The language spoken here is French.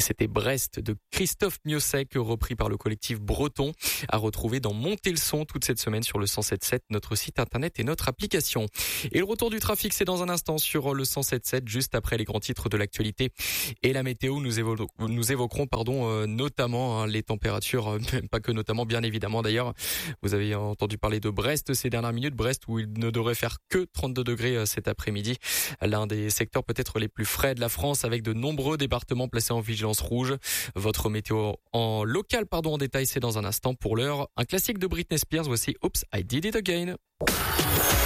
c'était Brest de Christophe Miossec, repris par le collectif breton, à retrouver dans Monter le son toute cette semaine sur le 107.7, notre site internet et notre application. Et le retour du trafic, c'est dans un instant sur le 107.7, juste après les grands titres de l'actualité et la météo. Nous évoquerons notamment les températures, pas que notamment, bien évidemment. D'ailleurs, vous avez entendu parler de Brest ces dernières minutes. Brest où il ne devrait faire que 32 degrés cet après-midi. L'un des secteurs peut-être les plus frais de la France, avec de nombreux départements placés en vigilance rouge. Votre météo en détail, c'est dans un instant. Pour l'heure, un classique de Britney Spears. Voici Oops, I Did It Again.